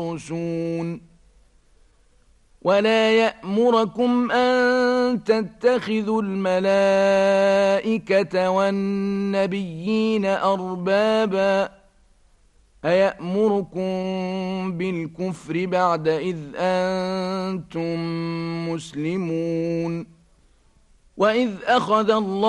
يرسون ولا يأمركم أن تتخذوا الملائكة والنبيين أربابا أيأمركم بالكفر بعد إذ أنتم مسلمون وإذ أخذ الله